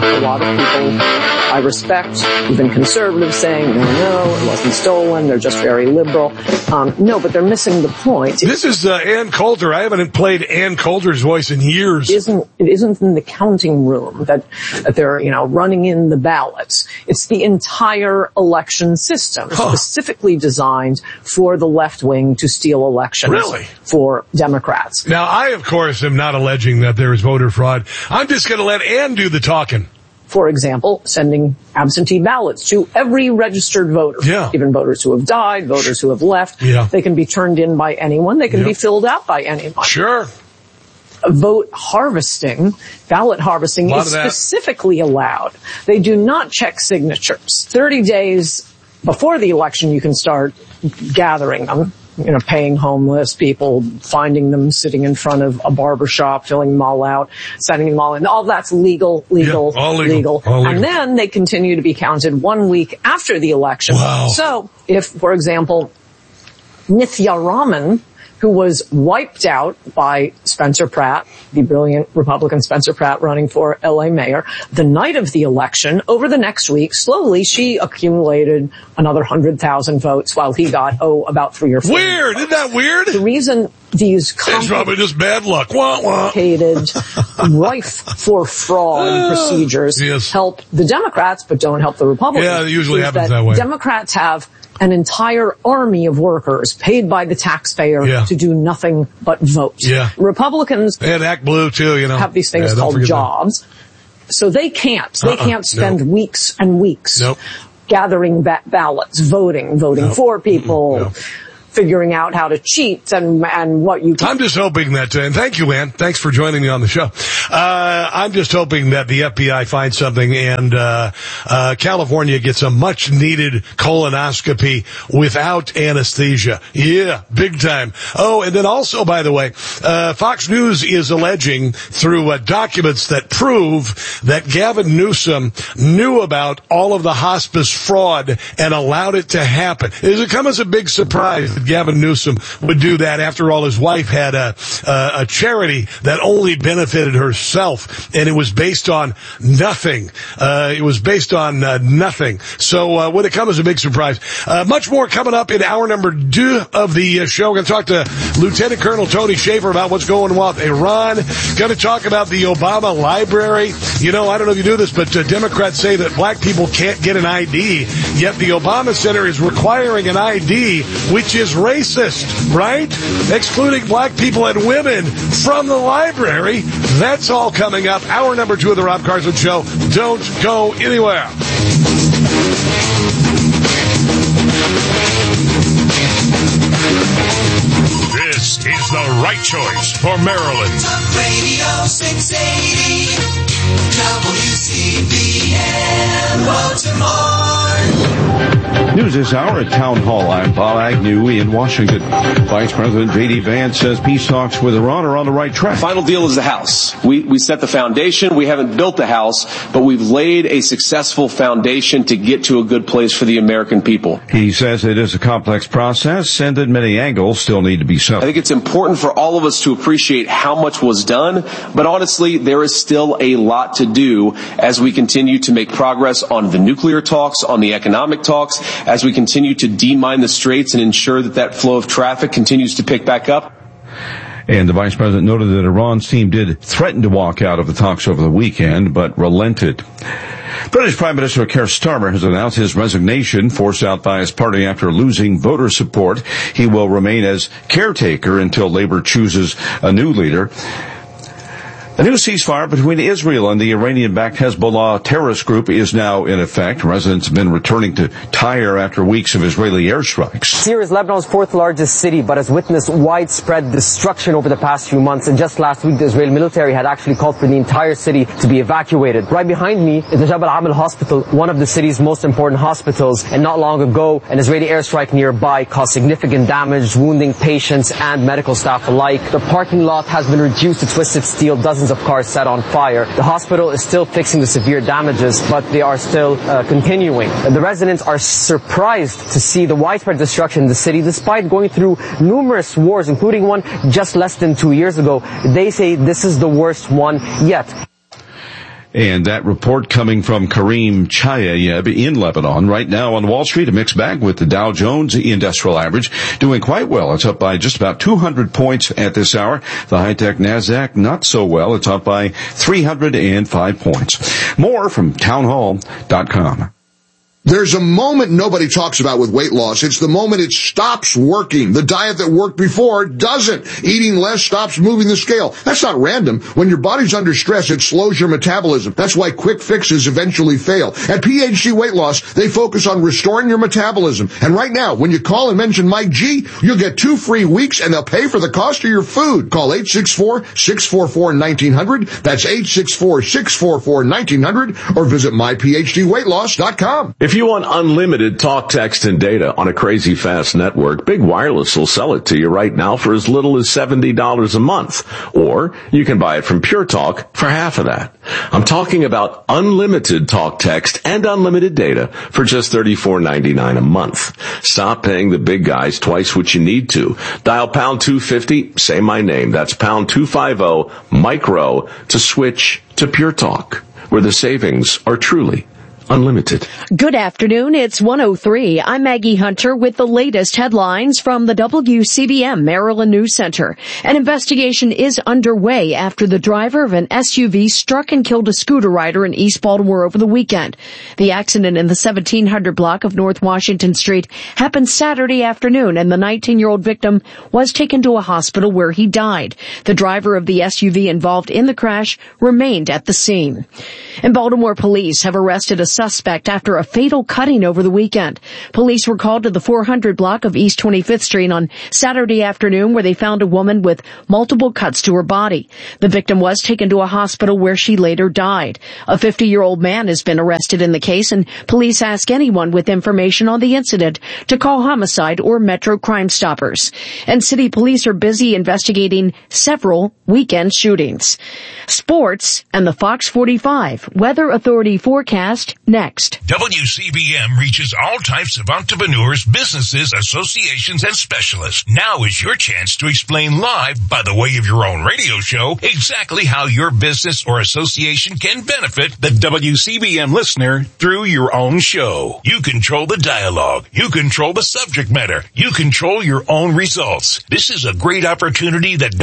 a lot of people I respect, even conservatives, saying, no, it wasn't stolen, they're just very liberal. No, but they're missing the point. This is Ann Coulter. I haven't played Ann Coulter's voice in years. It isn't in the counting room that they're, running in the ballots. It's the entire election system, specifically designed for the left wing to steal elections for Democrats. Now, I, of course, am not alleging that there is voter fraud. I'm just going to let Ann do the talking. For example, sending absentee ballots to every registered voter, even voters who have died, voters who have left. They can be turned in by anyone. They can be filled out by anyone. Sure. Vote harvesting, ballot harvesting is specifically allowed. They do not check signatures. 30 days before the election, you can start gathering them. Paying homeless people, finding them sitting in front of a barber shop, filling them all out, sending them all in. All that's legal. All legal. And then they continue to be counted 1 week after the election. Wow. So if, for example, Nithya Raman, who was wiped out by Spencer Pratt, the brilliant Republican Spencer Pratt running for LA mayor, the night of the election, over the next week, slowly she accumulated another 100,000 votes while he got, about 3 or 4. Weird. Isn't that weird? The reason these it's probably just bad luck. Complicated, rife for fraud procedures help the Democrats, but don't help the Republicans. Yeah, it usually happens that way. Democrats have an entire army of workers paid by the taxpayer to do nothing but vote. Republicans and Act Blue too, have these things called jobs. So they can't spend weeks and weeks gathering ballots, voting for people, figuring out how to cheat and what you can. I'm just hoping that, and thank you, Ann. Thanks for joining me on the show. I'm just hoping that the FBI finds something and California gets a much needed colonoscopy without anesthesia. Yeah, big time. Oh, and then also, by the way, Fox News is alleging through documents that prove that Gavin Newsom knew about all of the hospice fraud and allowed it to happen. Does it come as a big surprise that Gavin Newsom would do that? After all, his wife had a charity that only benefited herself, and it was based on nothing. Nothing. So would it come as a big surprise? Much more coming up in hour number 2 of the show. We're going to talk to Lieutenant Colonel Tony Shaffer about what's going on with Iran. Going to talk about the Obama Library. I don't know if you knew this, but Democrats say that black people can't get an ID, yet the Obama Center is requiring an ID, which is racist, right? Excluding black people and women from the library. That's all coming up. Hour number 2 of the Rob Carson Show. Don't go anywhere. This is the right choice for Maryland. Talk Radio 680 WCBM Baltimore. News this hour at Town Hall. I'm Bob Agnew in Washington. Vice President J.D. Vance says peace talks with Iran are on the right track. Final deal is the house. We set the foundation. We haven't built the house, but we've laid a successful foundation to get to a good place for the American people. He says it is a complex process and that many angles still need to be settled. I think it's important for all of us to appreciate how much was done, but honestly, there is still a lot to do as we continue to make progress on the nuclear talks, on the economic talks, as we continue to demine the straits and ensure that flow of traffic continues to pick back up. And the vice president noted that Iran's team did threaten to walk out of the talks over the weekend, but relented. British Prime Minister Keir Starmer has announced his resignation, forced out by his party after losing voter support. He will remain as caretaker until Labour chooses a new leader. A new ceasefire between Israel and the Iranian-backed Hezbollah terrorist group is now in effect. Residents have been returning to Tyre after weeks of Israeli airstrikes. Tyre is Lebanon's 4th largest city, but has witnessed widespread destruction over the past few months. And just last week, the Israeli military had actually called for the entire city to be evacuated. Right behind me is the Jabal Amal Hospital, one of the city's most important hospitals. And not long ago, an Israeli airstrike nearby caused significant damage, wounding patients and medical staff alike. The parking lot has been reduced to twisted steel, dozens of cars set on fire. The hospital is still fixing the severe damages, but they are still continuing. The residents are surprised to see the widespread destruction in the city, despite going through numerous wars, including one just less than 2 years ago. They say this is the worst one yet. And that report coming from Karim Chayeb in Lebanon. Right now on Wall Street, a mixed bag with the Dow Jones Industrial Average doing quite well. It's up by just about 200 points at this hour. The high-tech NASDAQ, not so well. It's up by 305 points. More from townhall.com. There's a moment nobody talks about with weight loss. It's the moment it stops working. The diet that worked before doesn't. Eating less stops moving the scale. That's not random. When your body's under stress, it slows your metabolism. That's why quick fixes eventually fail. At PhD Weight Loss, they focus on restoring your metabolism. And right now, when you call and mention Mike G, you'll get 2 free weeks and they'll pay for the cost of your food. Call 864-644-1900. That's 864-644-1900 or visit myphdweightloss.com. If you want unlimited talk, text, and data on a crazy fast network, Big Wireless will sell it to you right now for as little as $70 a month. Or you can buy it from Pure Talk for half of that. I'm talking about unlimited talk, text, and unlimited data for just $34.99 a month. Stop paying the big guys twice what you need to. Dial pound 250, say my name. That's pound 250 micro to switch to Pure Talk, where the savings are truly unlimited. Good afternoon. It's 1:03. I'm Maggie Hunter with the latest headlines from the WCBM Maryland News Center. An investigation is underway after the driver of an SUV struck and killed a scooter rider in East Baltimore over the weekend. The accident in the 1700 block of North Washington Street happened Saturday afternoon, and the 19-year-old victim was taken to a hospital where he died. The driver of the SUV involved in the crash remained at the scene. In Baltimore, police have arrested a suspect after a fatal cutting over the weekend. Police were called to the 400 block of East 25th Street on Saturday afternoon, where they found a woman with multiple cuts to her body. The victim was taken to a hospital where she later died. A 50-year-old man has been arrested in the case, and police ask anyone with information on the incident to call homicide or Metro Crime Stoppers. And city police are busy investigating several weekend shootings. Sports and the Fox 45 Weather Authority forecast next. WCBM reaches all types of entrepreneurs, businesses, associations, and specialists. Now is your chance to explain live, by the way of your own radio show, exactly how your business or association can benefit the WCBM listener through your own show. You control the dialogue. You control the subject matter. You control your own results. This is a great opportunity that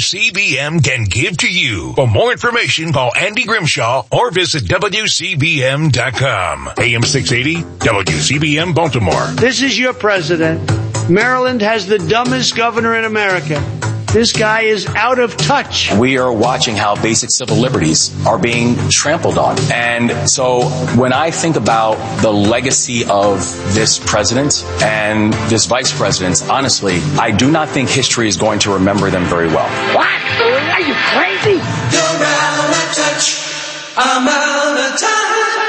WCBM can give to you. For more information, call Andy Grimshaw or visit WCBM.com. AM 680, WCBM Baltimore. This is your president. Maryland has the dumbest governor in America. This guy is out of touch. We are watching how basic civil liberties are being trampled on. And so when I think about the legacy of this president and this vice president, honestly, I do not think history is going to remember them very well. What? Are you crazy? You're out of touch. I'm out of touch.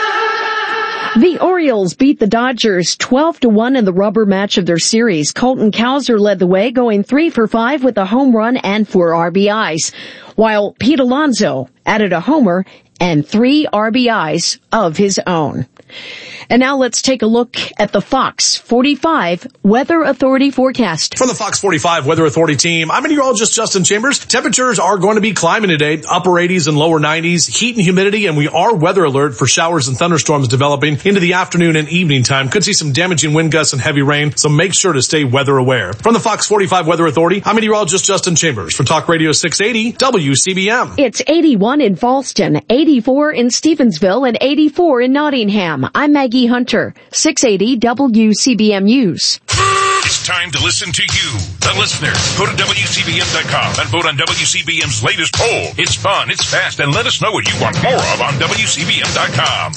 The Orioles beat the Dodgers 12-1 in the rubber match of their series. Colton Cowser led the way, going 3 for 5 with a home run and 4 RBIs, while Pete Alonso added a homer and 3 RBIs of his own. And now let's take a look at the Fox 45 Weather Authority forecast. From the Fox 45 Weather Authority team, I'm meteorologist Justin Chambers. Temperatures are going to be climbing today, upper 80s and lower 90s, heat and humidity, and we are weather alert for showers and thunderstorms developing into the afternoon and evening time. Could see some damaging wind gusts and heavy rain, so make sure to stay weather aware. From the Fox 45 Weather Authority, I'm meteorologist Justin Chambers for Talk Radio 680 WCBM. It's 81 in Falston, 84 in Stevensville, and 84 in Nottingham. I'm Maggie Hunter, 680 WCBM News. It's time to listen to you, the listener. Go to WCBM.com and vote on WCBM's latest poll. It's fun, it's fast, and let us know what you want more of on WCBM.com.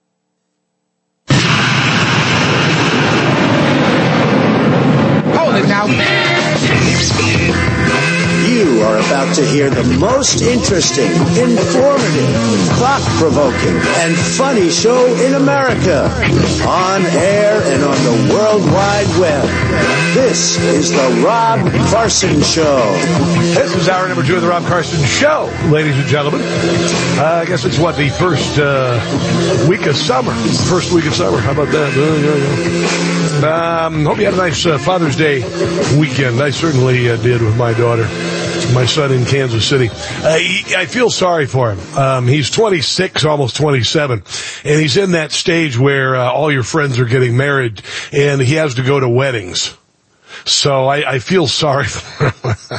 Hold it now. You are about to hear the most interesting, informative, thought-provoking, and funny show in America. On air and on the World Wide Web. This is the Rob Carson Show. This is hour number 2 of the Rob Carson Show, ladies and gentlemen. I guess it's the first week of summer. First week of summer. How about that? Hope you had a nice Father's Day weekend. I certainly did with my daughter. my son in Kansas City. I feel sorry for him. He's 26, almost 27, and he's in that stage where all your friends are getting married, and he has to go to weddings. So I feel sorry for him.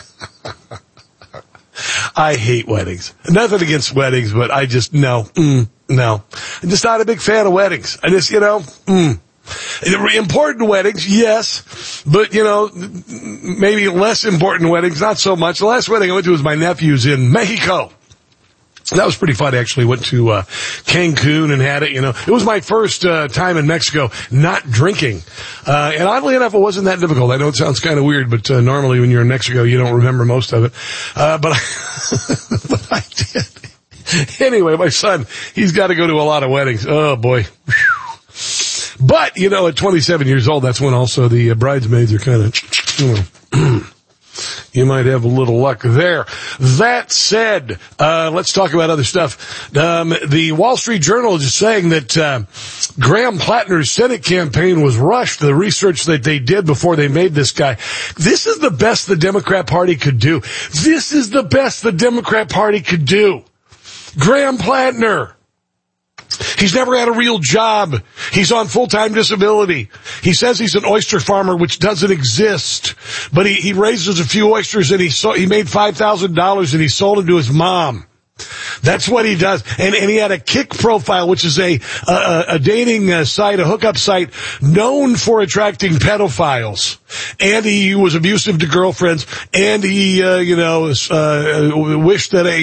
I hate weddings. Nothing against weddings, but I just, no. I'm just not a big fan of weddings. I just, important weddings, yes, but, maybe less important weddings, not so much. The last wedding I went to was my nephew's in Mexico. That was pretty fun, actually. Went to Cancun and had it, It was my first time in Mexico not drinking. And oddly enough, it wasn't that difficult. I know it sounds kind of weird, but normally when you're in Mexico, you don't remember most of it. But I did. Anyway, my son, he's got to go to a lot of weddings. Oh, boy. But, at 27 years old, that's when also the bridesmaids are kind of, you might have a little luck there. That said, let's talk about other stuff. The Wall Street Journal is saying that Graham Plattner's Senate campaign was rushed. The research that they did before they made this guy. This is the best the Democrat Party could do. This is the best the Democrat Party could do. Graham Plattner. He's never had a real job. He's on full-time disability. He says he's an oyster farmer, which doesn't exist. But he raises a few oysters and he made $5,000 and he sold them to his mom. That's what he does. And he had a Kick profile, which is a dating site, a hookup site known for attracting pedophiles. And he was abusive to girlfriends. And he, wished that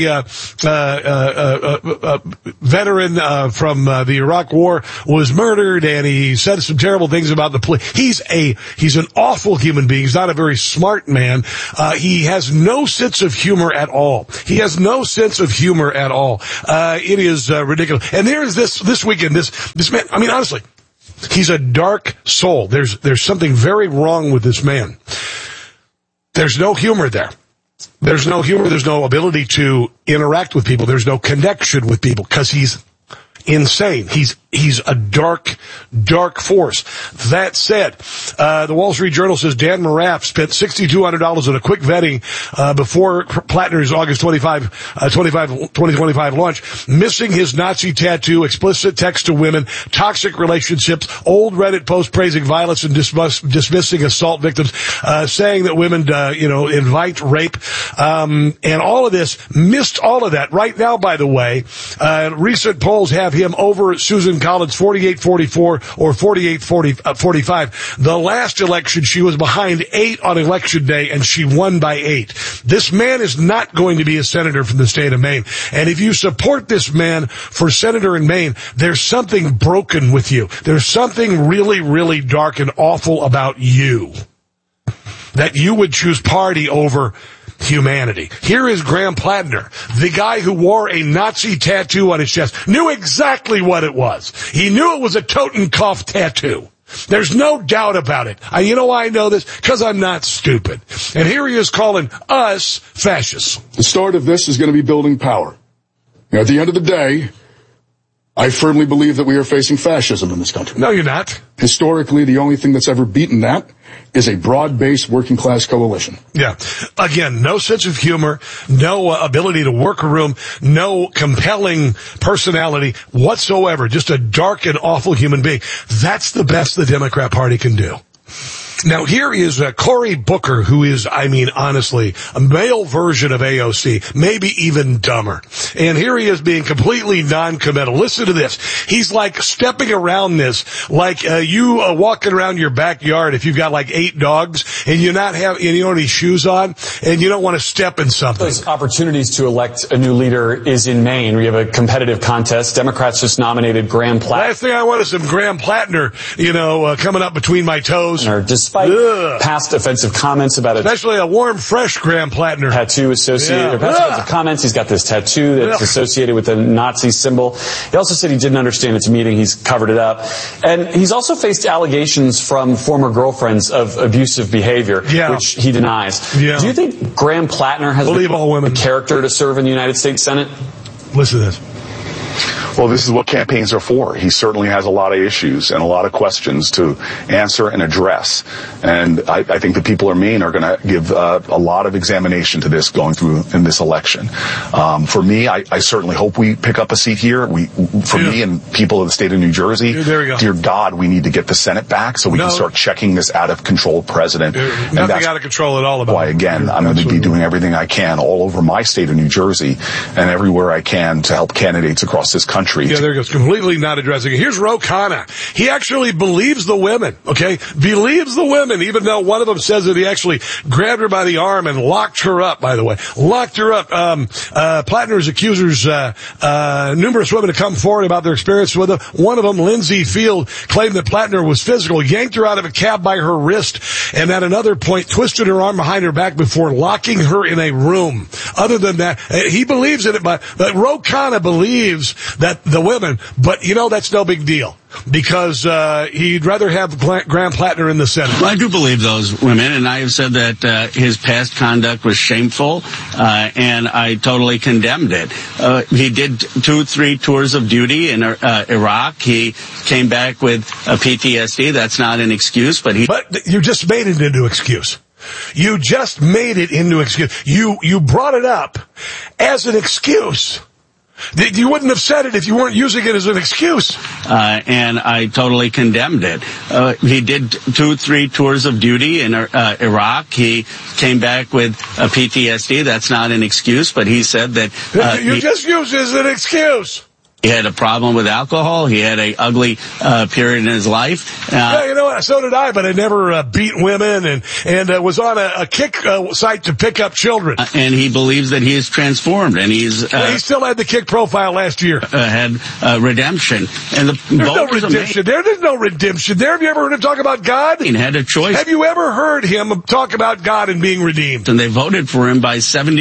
a veteran from the Iraq War was murdered. And he said some terrible things about the police. He's an awful human being. He's not a very smart man. He has no sense of humor at all. He has no sense of humor at all. It is ridiculous. And there is this weekend, this man, I mean, honestly, he's a dark soul. There's something very wrong with this man. There's no humor there. There's no humor. There's no ability to interact with people. There's no connection with people because he's insane. He's a dark force. That said, the Wall Street Journal says Dan Moraff spent $6,200 on a quick vetting before Plattner's August 2025 launch, missing his Nazi tattoo, explicit text to women, toxic relationships, old Reddit post praising violence and dismissing assault victims, saying that women, invite rape, and all of this, missed all of that. Right now, by the way, recent polls have him over Susan Collins 48-44 or 48-45. The last election, she was behind 8 on election day, and she won by 8. This man is not going to be a senator from the state of Maine. And if you support this man for senator in Maine, there's something broken with you. There's something really, really dark and awful about you. That you would choose party over humanity. Here is Graham Plattner, the guy who wore a Nazi tattoo on his chest, knew exactly what it was. He knew it was a Totenkopf tattoo. There's no doubt about it. You know why I know this? Because I'm not stupid. And here he is calling us fascists. The start of this is going to be building power. At the end of the day, I firmly believe that we are facing fascism in this country. No, you're not. Historically, the only thing that's ever beaten that is a broad-based working-class coalition. Yeah. Again, no sense of humor, no ability to work a room, no compelling personality whatsoever, just a dark and awful human being. That's the best the Democrat Party can do. Now, here is Cory Booker, who is, honestly, a male version of AOC, maybe even dumber. And here he is being completely non-committal. Listen to this. He's like stepping around this, like you walking around your backyard if you've got like 8 dogs and you don't have any shoes on and you don't want to step in something. Those opportunities to elect a new leader is in Maine. We have a competitive contest. Democrats just nominated Graham Plattner. Last thing I want is some Graham Plattner, coming up between my toes. Despite past offensive comments about it. Especially a warm, fresh Graham Plattner. Tattoo associated, past offensive comments. He's got this tattoo that's associated with the Nazi symbol. He also said he didn't understand its meaning. He's covered it up. And he's also faced allegations from former girlfriends of abusive behavior, which he denies. Yeah. Do you think Graham Plattner has the character to serve in the United States Senate? Listen to this. Well, this is what campaigns are for. He certainly has a lot of issues and a lot of questions to answer and address. And I think the people of Maine are going to give a lot of examination to this going through in this election. For me, I certainly hope we pick up a seat here. For me and people of the state of New Jersey, dear God, we need to get the Senate back so we can start checking this out-of-control president. Nothing out of control at all about why, again, I'm going to be doing everything I can all over my state of New Jersey and everywhere I can to help candidates across this country. Yeah, there goes. Completely not addressing it. Here's Ro Khanna. He actually believes the women, okay? Believes the women, even though one of them says that he actually grabbed her by the arm and locked her up, by the way. Locked her up. Plattner's accusers, numerous women have come forward about their experience with him. One of them, Lindsay Field, claimed that Plattner was physical, yanked her out of a cab by her wrist, and at another point twisted her arm behind her back before locking her in a room. Other than that, he believes in it, but Ro Khanna believes that the women, but that's no big deal. Because he'd rather have Graham Plattner in the Senate. Well, I do believe those women, and I have said that his past conduct was shameful, and I totally condemned it. He did 2-3 tours of duty in Iraq. He came back with a PTSD. That's not an excuse, but you just made it into excuse. You just made it into excuse. You brought it up as an excuse. You wouldn't have said it if you weren't using it as an excuse. And I totally condemned it. He did 2-3 tours of duty in Iraq. He came back with a PTSD. That's not an excuse, but he said that... you just used it as an excuse. He had a problem with alcohol. He had a ugly period in his life. Yeah, you know what? So did I, but I never beat women and was on a kick site to pick up children. And he believes that he is transformed, and he's... he still had the kick profile last year. Had redemption. And There's no redemption there. There's no redemption there. Have you ever heard him talk about God? He had a choice. Have you ever heard him talk about God and being redeemed? And they voted for him by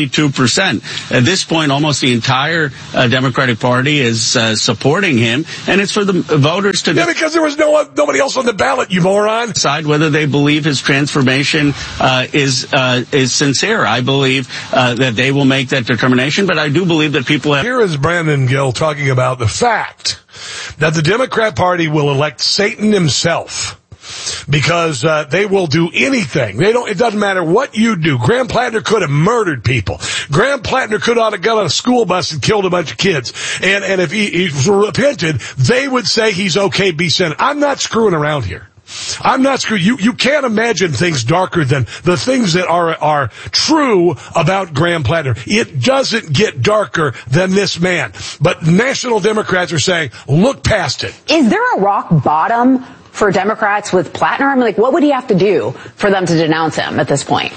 72%. At this point, almost the entire Democratic Party is supporting him, and it's for the voters to... Yeah, because there was nobody else on the ballot, you moron. Decide whether they believe his transformation is sincere. I believe that they will make that determination, but I do believe that people have... Here is Brandon Gill talking about the fact that the Democrat Party will elect Satan himself. Because they will do anything. It doesn't matter what you do. Graham Plattner could have murdered people. Graham Plattner could have got on a school bus and killed a bunch of kids. And if he repented, they would say he's okay, be sent. I'm not screwing around here. I'm not screwing. You can't imagine things darker than the things that are true about Graham Plattner. It doesn't get darker than this man. But national Democrats are saying, look past it. Is there a rock bottom for Democrats with Plattner? I mean, what would he have to do for them to denounce him at this point?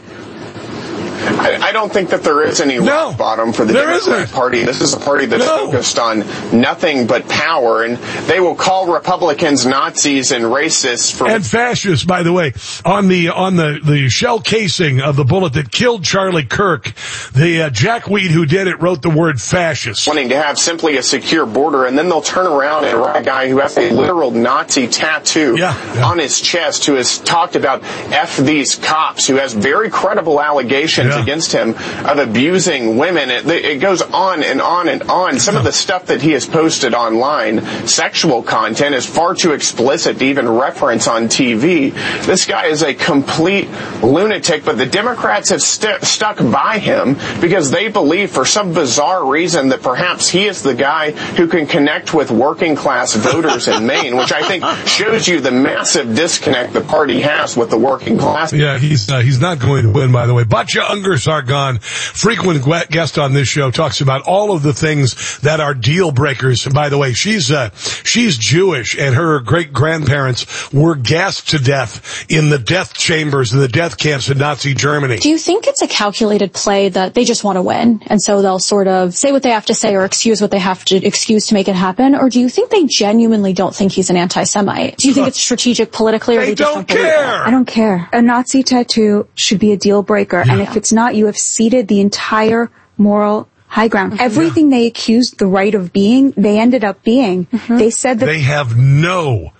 I don't think that there is any rock bottom for the Democrat Party. This is a party that's focused on nothing but power, and they will call Republicans Nazis and racists and fascists. By the way, on the shell casing of the bullet that killed Charlie Kirk, the jackweed who did it wrote the word fascist. Wanting to have simply a secure border, and then they'll turn around and write a guy who has a literal Nazi tattoo on his chest, who has talked about F these cops, who has very credible allegations against him of abusing women. It goes on and on and on. Some of the stuff that he has posted online, sexual content, is far too explicit to even reference on TV. This guy is a complete lunatic, but the Democrats have stuck by him because they believe for some bizarre reason that perhaps he is the guy who can connect with working class voters in Maine, which I think shows you the massive disconnect the party has with the working class. Yeah, he's not going to win, by the way. Batya Ungar-Sargon, frequent guest on this show, talks about all of the things that are deal breakers. And by the way, she's Jewish, and her great-grandparents were gassed to death in the death chambers and the death camps in Nazi Germany. Do you think it's a calculated play that they just want to win, and so they'll sort of say what they have to say or excuse what they have to excuse to make it happen? Or do you think they genuinely don't think he's an anti-Semite? Do you think it's strategic politically, or they just don't care? I don't care. A Nazi tattoo should be a deal breaker, and if it's not, you have ceded the entire moral high ground. Everything they accused the right of being, they ended up being. They said that they have no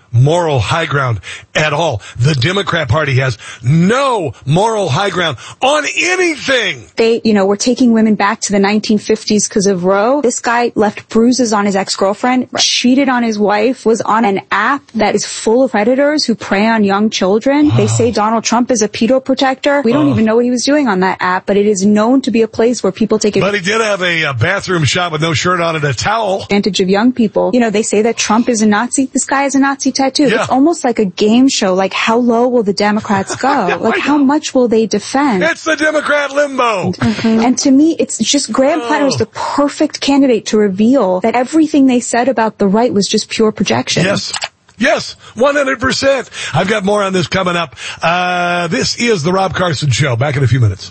moral high ground at all. The Democrat Party has no moral high ground on anything. They, were taking women back to the 1950s because of Roe. This guy left bruises on his ex-girlfriend, cheated on his wife, was on an app that is full of predators who prey on young children. They say Donald Trump is a pedo protector. We don't even know what he was doing on that app, but it is known to be a place where people take But he did have a bathroom shot with no shirt on and a towel. Advantage of young people. They say that Trump is a Nazi. This guy has a Nazi tattoo. Yeah. It's almost like a game show. Like, how low will the Democrats go? Like, how much will they defend? It's the Democrat limbo. Mm-hmm. And to me, it's just Graham Platter was the perfect candidate to reveal that everything they said about the right was just pure projection. Yes, 100%. I've got more on this coming up. This is the Rob Carson Show. Back in a few minutes.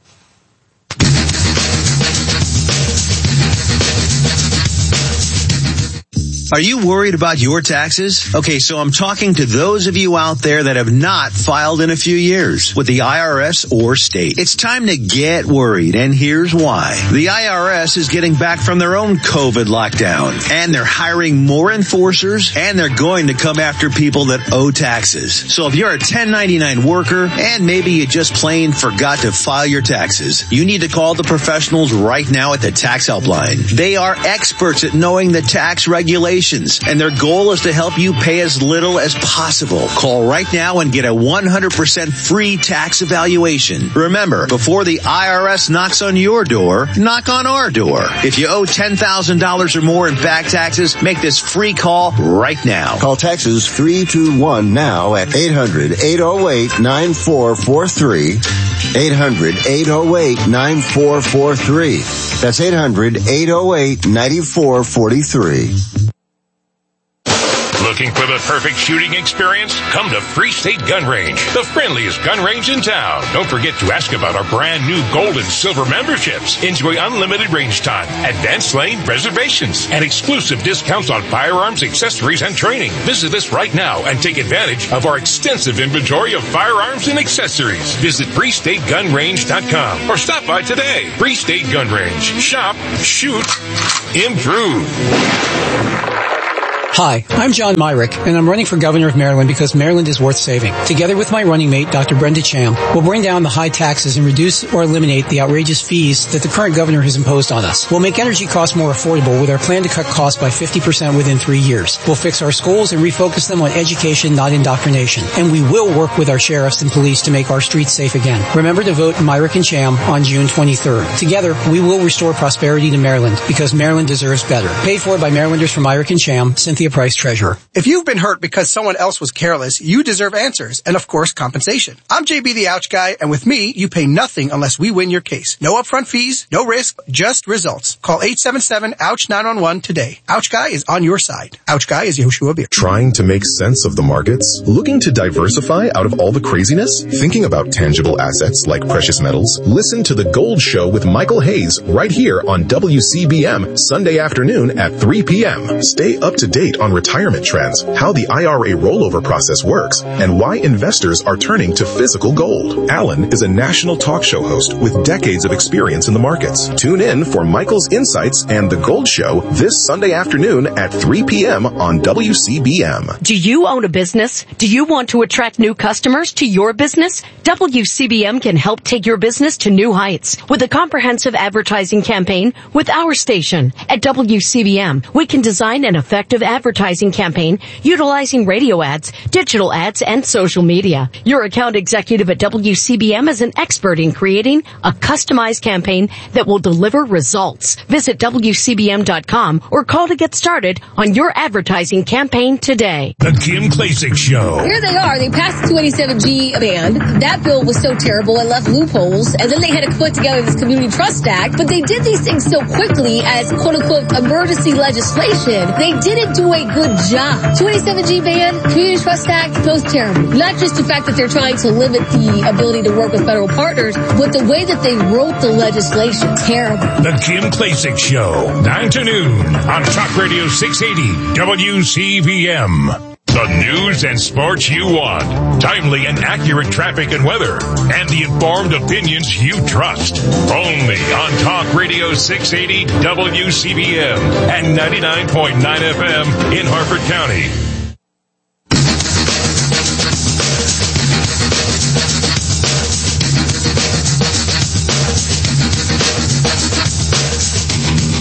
Are you worried about your taxes? Okay, so I'm talking to those of you out there that have not filed in a few years with the IRS or state. It's time to get worried, and here's why. The IRS is getting back from their own COVID lockdown, and they're hiring more enforcers, and they're going to come after people that owe taxes. So if you're a 1099 worker, and maybe you just plain forgot to file your taxes, you need to call the professionals right now at the Tax Helpline. They are experts at knowing the tax regulations, and their goal is to help you pay as little as possible. Call right now and get a 100% free tax evaluation. Remember, before the IRS knocks on your door, knock on our door. If you owe $10,000 or more in back taxes, make this free call right now. Call Taxes 321 now at 800-808-9443. 800-808-9443. That's 800-808-9443. Looking for the perfect shooting experience? Come to Free State Gun Range, the friendliest gun range in town. Don't forget to ask about our brand new gold and silver memberships. Enjoy unlimited range time, advanced lane reservations, and exclusive discounts on firearms, accessories, and training. Visit us right now and take advantage of our extensive inventory of firearms and accessories. Visit FreeStateGunRange.com or stop by today. Free State Gun Range. Shop, shoot, improve. Hi, I'm John Myrick, and I'm running for governor of Maryland because Maryland is worth saving. Together with my running mate, Dr. Brenda Cham, we'll bring down the high taxes and reduce or eliminate the outrageous fees that the current governor has imposed on us. We'll make energy costs more affordable with our plan to cut costs by 50% within 3 years. We'll fix our schools and refocus them on education, not indoctrination. And we will work with our sheriffs and police to make our streets safe again. Remember to vote Myrick and Cham on June 23rd. Together, we will restore prosperity to Maryland because Maryland deserves better. Paid for by Marylanders for Myrick and Cham, Cynthia Price, Treasurer. If you've been hurt because someone else was careless, you deserve answers and, of course, compensation. I'm JB the Ouch Guy, and with me, you pay nothing unless we win your case. No upfront fees, no risk, just results. Call 877-OUCH-911 today. Ouch Guy is on your side. Ouch Guy is Yehoshua Beer. Trying to make sense of the markets? Looking to diversify out of all the craziness? Thinking about tangible assets like precious metals? Listen to The Gold Show with Michael Hayes right here on WCBM Sunday afternoon at 3 p.m. Stay up to date on retirement trends, how the IRA rollover process works, and why investors are turning to physical gold. Alan is a national talk show host with decades of experience in the markets. Tune in for Michael's insights and The Gold Show this Sunday afternoon at 3 p.m. on WCBM. Do you own a business? Do you want to attract new customers to your business? WCBM can help take your business to new heights with a comprehensive advertising campaign with our station. At WCBM, we can design an effective advertising campaign utilizing radio ads, digital ads, and social media. Your account executive at WCBM is an expert in creating a customized campaign that will deliver results. Visit WCBM.com or call to get started on your advertising campaign today. The Kim Klacik Show. Here they are. They passed the 287G ban. That bill was so terrible it left loopholes, and then they had to put together this Community Trust Act, but they did these things so quickly as quote-unquote emergency legislation. They didn't do a good job. 287G ban, Community Trust Act, both terrible. Not just the fact that they're trying to limit the ability to work with federal partners, but the way that they wrote the legislation, terrible. The Kim Klacik Show, 9 to noon on Talk Radio 680 WCBM. The news and sports you want. Timely and accurate traffic and weather. And the informed opinions you trust. Only on Talk Radio 680 WCBM and 99.9 FM in Harford County.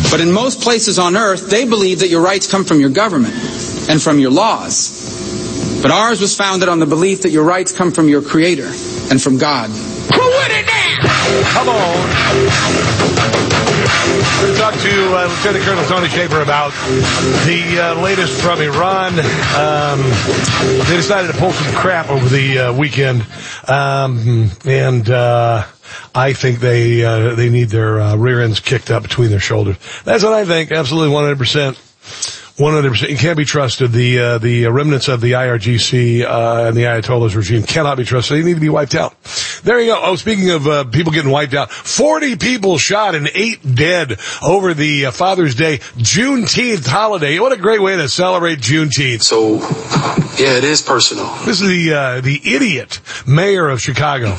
But in most places on earth, they believe that your rights come from your government and from your laws. But ours was founded on the belief that your rights come from your Creator and from God. Come on. We're going to talk to Lieutenant Colonel Tony Shaffer about the latest from Iran. They decided to pull some crap over the weekend, and I think they need their rear ends kicked up between their shoulders. That's what I think. Absolutely, 100%. 100%. You can't be trusted. The remnants of the IRGC and the Ayatollah's regime cannot be trusted. They need to be wiped out. There you go. Oh, speaking of people getting wiped out, 40 people shot and 8 dead over the Father's Day Juneteenth holiday. What a great way to celebrate Juneteenth. So, yeah, it is personal. This is the idiot mayor of Chicago.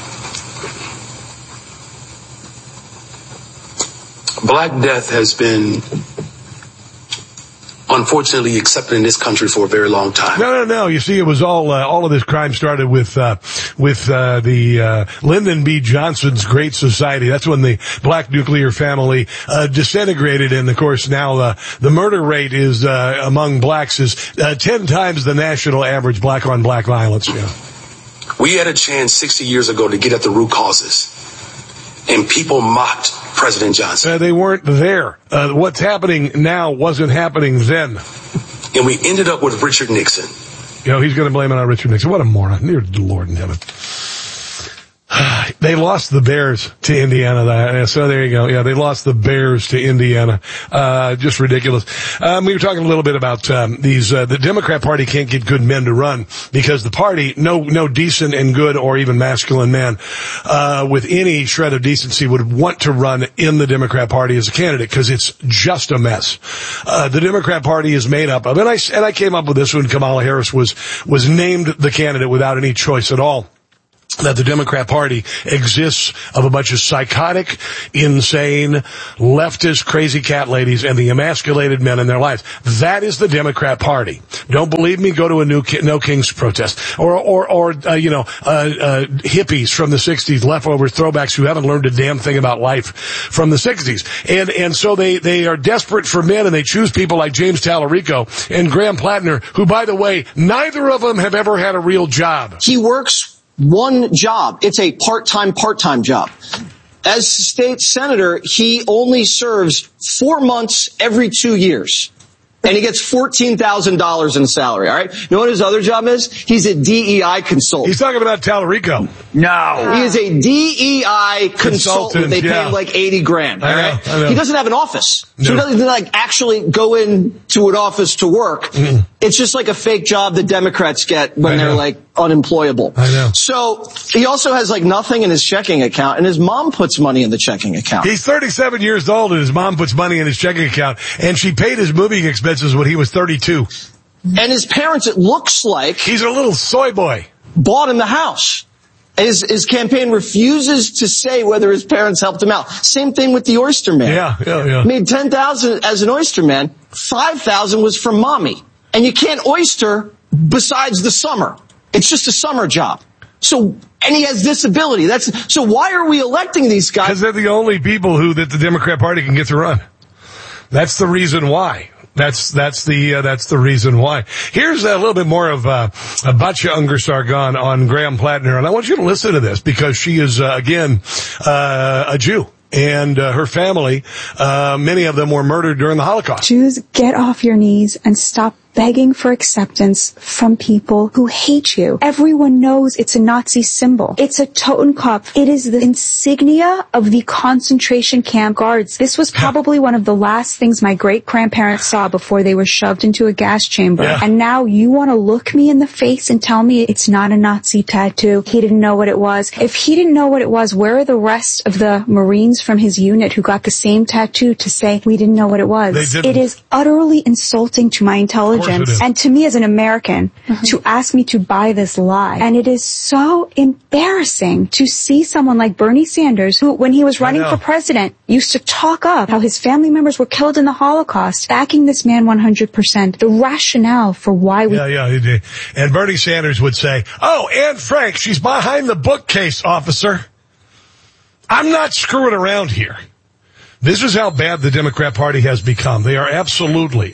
Black death has been unfortunately accepted in this country for a very long time. No. You see, it was all of this crime started with the Lyndon B. Johnson's Great Society. That's when the black nuclear family disintegrated, and of course now the murder rate is among blacks is 10 times the national average black on black violence. Yeah. We had a chance 60 years ago to get at the root causes, and people mocked President Johnson. They weren't there. What's happening now wasn't happening then. And we ended up with Richard Nixon. He's going to blame it on Richard Nixon. What a moron. Dear Lord in heaven. They lost the Bears to Indiana. So there you go. Yeah, they lost the Bears to Indiana. Just ridiculous. We were talking a little bit about the Democrat Party can't get good men to run because the party, no decent and good or even masculine man with any shred of decency would want to run in the Democrat Party as a candidate because it's just a mess. The Democrat Party is made up of, and I came up with this when Kamala Harris was named the candidate without any choice at all. That the Democrat Party exists of a bunch of psychotic, insane, leftist, crazy cat ladies and the emasculated men in their lives. That is the Democrat Party. Don't believe me? Go to a No Kings protest. Or hippies from the 60s, leftovers, throwbacks who haven't learned a damn thing about life from the 60s. And so they are desperate for men, and they choose people like James Tallarico and Graham Plattner, who, by the way, neither of them have ever had a real job. He works one job. It's a part-time job. As state senator, he only serves 4 months every 2 years. And he gets $14,000 in salary, all right? You know what his other job is? He's a DEI consultant. He's talking about Tallarico. No. He is a DEI consultant. They pay him like $80,000, all right? I know. He doesn't have an office. No. So he doesn't actually go into an office to work. Mm. It's just like a fake job that Democrats get when they're unemployable. I know. So he also has nothing in his checking account, and his mom puts money in the checking account. He's 37 years old, and his mom puts money in his checking account, and she paid his moving expenses when he was 32. And his parents, it looks like, he's a little soy boy, bought him the house. His campaign refuses to say whether his parents helped him out. Same thing with the oyster man. Yeah. Made $10,000 as an oyster man. $5,000 was from mommy. And you can't oyster besides the summer. It's just a summer job. So, and he has disability. So why are we electing these guys? Because they're the only people that the Democrat Party can get to run. That's the reason why. That's the reason why. Here's a little bit more of Batya Ungar-Sargon on Graham Plattner, and I want you to listen to this because she is again a Jew. And her family, many of them were murdered during the Holocaust. Jews, get off your knees and stop begging for acceptance from people who hate you. Everyone knows it's a Nazi symbol. It's a Totenkopf. It is the insignia of the concentration camp guards. This was probably one of the last things my great-grandparents saw before they were shoved into a gas chamber. Yeah. And now you want to look me in the face and tell me it's not a Nazi tattoo. He didn't know what it was. If he didn't know what it was, where are the rest of the Marines from his unit who got the same tattoo to say we didn't know what it was? They didn't. It is utterly insulting to my intelligence. And to me as an American, to ask me to buy this lie. And it is so embarrassing to see someone like Bernie Sanders, who, when he was running for president, used to talk up how his family members were killed in the Holocaust, backing this man 100%. The rationale for why we... Yeah, he did. And Bernie Sanders would say, "Oh, Anne Frank, she's behind the bookcase, officer. I'm not screwing around here. This is how bad the Democrat Party has become. They are absolutely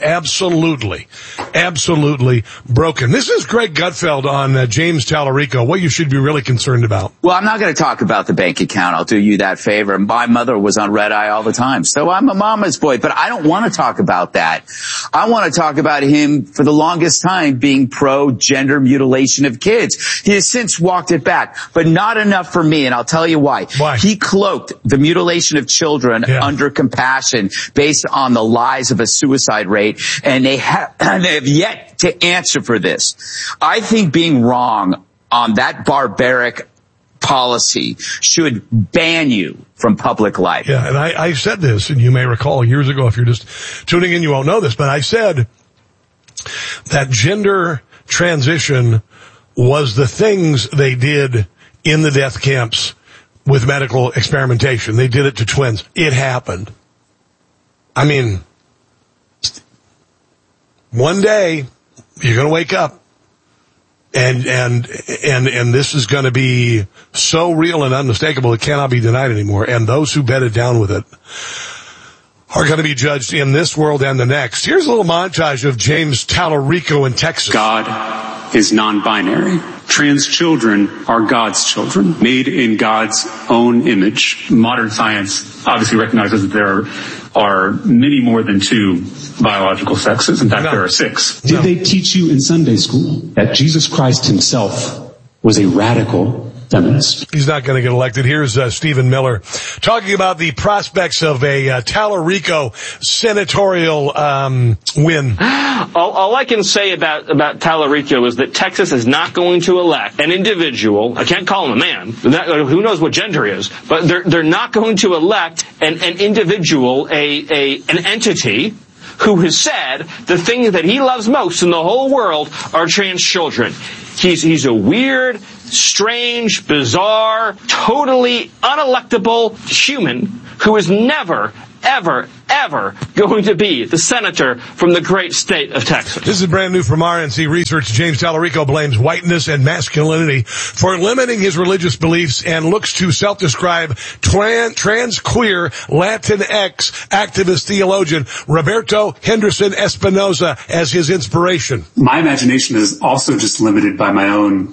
broken. This is Greg Gutfeld on James Tallarico, what you should be really concerned about. Well, I'm not going to talk about the bank account. I'll do you that favor. My mother was on Red Eye all the time, so I'm a mama's boy. But I don't want to talk about that. I want to talk about him for the longest time being pro-gender mutilation of kids. He has since walked it back, but not enough for me, and I'll tell you why. He cloaked the mutilation of children under compassion based on the lies of a suicide rate, and they have yet to answer for this. I think being wrong on that barbaric policy should ban you from public life. Yeah, and I said this, and you may recall years ago, if you're just tuning in, you won't know this, but I said that gender transition was the things they did in the death camps with medical experimentation. They did it to twins. It happened. I mean, one day you're going to wake up and this is going to be so real and unmistakable it cannot be denied anymore. And those who bedded down with it are going to be judged in this world and the next. Here's a little montage of James Tallarico in Texas. God is non-binary. Trans children are God's children, made in God's own image. Modern science obviously recognizes that there are many more than two biological sexes. In fact, there are 6. Did they teach you in Sunday school that Jesus Christ himself was a radical feminist? He's not going to get elected. Here's Stephen Miller talking about the prospects of a Tallarico senatorial win. All I can say about Tallarico is that Texas is not going to elect an individual. I can't call him a man. Who knows what gender is? But they're not going to elect an individual, an entity who has said the thing that he loves most in the whole world are trans children. He's a weird, strange, bizarre, totally unelectable human who is never, ever, ever going to be the senator from the great state of Texas. This is brand new from RNC Research. James Tallarico blames whiteness and masculinity for limiting his religious beliefs and looks to self-described trans queer Latinx activist theologian Roberto Henderson Espinosa as his inspiration. My imagination is also just limited by my own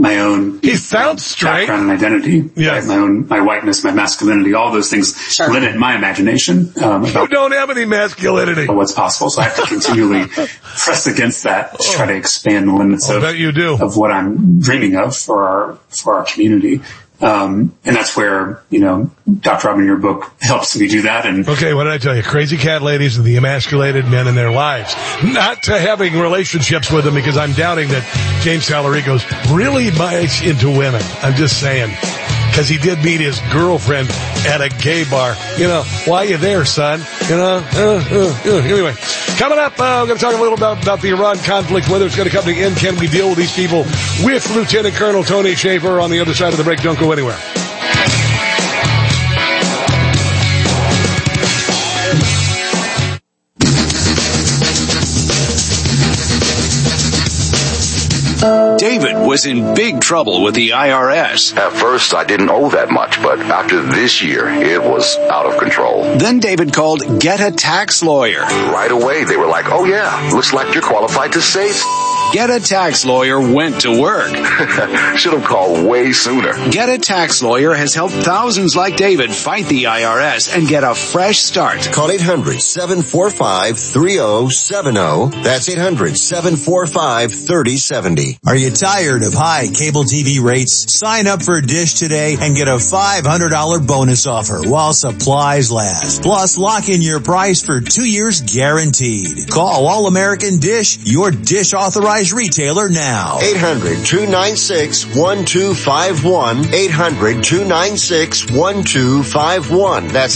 he found straight background and identity. Yes. My whiteness, my masculinity, all those things limit my imagination. You don't have any masculinity. What's possible, so I have to continually press against that to try to expand the limits of what I'm dreaming of for our community. And that's where, Dr. Robin, your book helps me do that. And okay, what did I tell you? Crazy cat ladies and the emasculated men in their lives. Not to having relationships with them, because I'm doubting that James Tallarico's really much into women. I'm just saying. Because he did meet his girlfriend at a gay bar. Why are you there, son? Anyway, coming up, we're going to talk a little about the Iran conflict, whether it's going to come to an end. Can we deal with these people? With Lieutenant Colonel Tony Shaffer on the other side of the break. Don't go anywhere. David was in big trouble with the IRS. At first, I didn't owe that much, but after this year, it was out of control. Then David called Get a Tax Lawyer. Right away, they were like, oh yeah, looks like you're qualified to save. Get a Tax Lawyer went to work. Should have called way sooner. Get a Tax Lawyer has helped thousands like David fight the IRS and get a fresh start. Call 800-745-3070. That's 800-745-3070. Are you tired of high cable TV rates? Sign up for Dish today and get a $500 bonus offer while supplies last. Plus, lock in your price for 2 years guaranteed. Call All American Dish, your Dish authorized retailer now. 800-296-1251. 800-296-1251. That's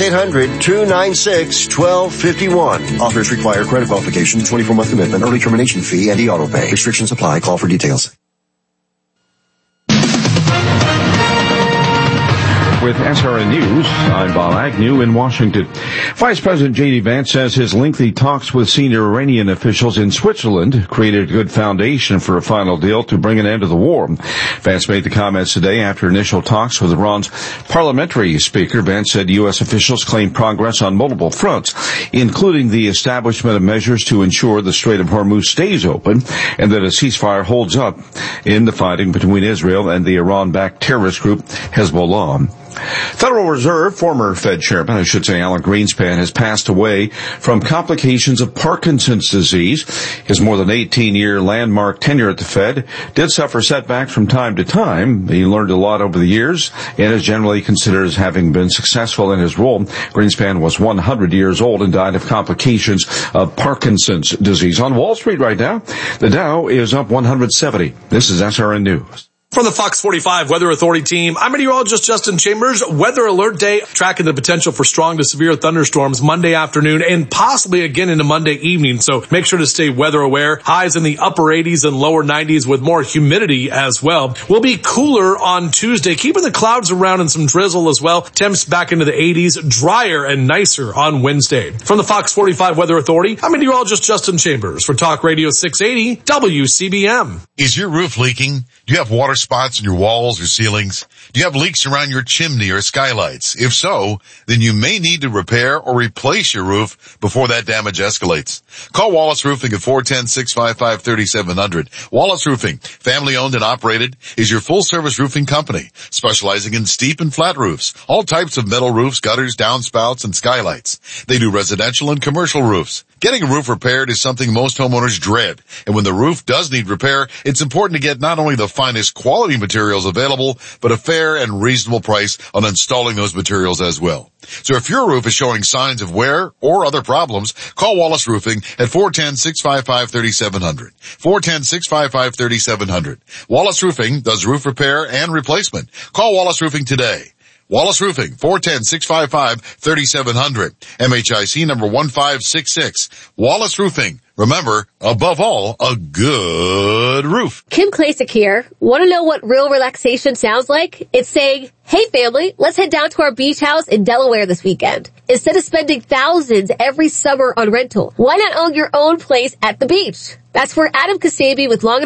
800-296-1251. Offers require credit qualification, 24-month commitment, early termination fee, and e-auto pay. Restrictions apply. Call for details. With SRN News. I'm Bob Agnew in Washington. Vice President J.D. Vance says his lengthy talks with senior Iranian officials in Switzerland created a good foundation for a final deal to bring an end to the war. Vance made the comments today after initial talks with Iran's parliamentary speaker. Vance said U.S. officials claim progress on multiple fronts, including the establishment of measures to ensure the Strait of Hormuz stays open and that a ceasefire holds up in the fighting between Israel and the Iran-backed terrorist group Hezbollah. Federal Reserve, former Fed chairman, Alan Greenspan, has passed away from complications of Parkinson's disease. His more than 18-year landmark tenure at the Fed did suffer setbacks from time to time. He learned a lot over the years and is generally considered as having been successful in his role. Greenspan was 100 years old and died of complications of Parkinson's disease. On Wall Street right now, the Dow is up 170. This is SRN News. From the Fox 45 Weather Authority team, I'm meteorologist Justin Chambers. Weather alert day, tracking the potential for strong to severe thunderstorms Monday afternoon and possibly again into Monday evening. So make sure to stay weather aware. Highs in the upper 80s and lower 90s with more humidity as well. We'll be cooler on Tuesday, keeping the clouds around and some drizzle as well. Temps back into the 80s, drier and nicer on Wednesday. From the Fox 45 Weather Authority, I'm meteorologist Justin Chambers for Talk Radio 680 WCBM. Is your roof leaking? Do you have water spots in your walls or ceilings? Do you have leaks around your chimney or skylights? If so, then you may need to repair or replace your roof before that damage escalates. Call Wallace Roofing at 410-655-3700. Wallace Roofing, family owned and operated, is your full service roofing company, specializing in steep and flat roofs, all types of metal roofs, gutters, downspouts, and skylights. They do residential and commercial roofs. Getting a roof repaired is something most homeowners dread, and when the roof does need repair, it's important to get not only the finest quality materials available, but a fair and reasonable price on installing those materials as well. So if your roof is showing signs of wear or other problems, call Wallace Roofing at 410-655-3700. 410-655-3700. Wallace Roofing does roof repair and replacement. Call Wallace Roofing today. Wallace Roofing, 410-655-3700. MHIC number 1566. Wallace Roofing. Remember, above all, a good roof. Kim Klasick here. Want to know what real relaxation sounds like? It's saying, hey family, let's head down to our beach house in Delaware this weekend. Instead of spending thousands every summer on rental, why not own your own place at the beach? That's where Adam Kasabi with Long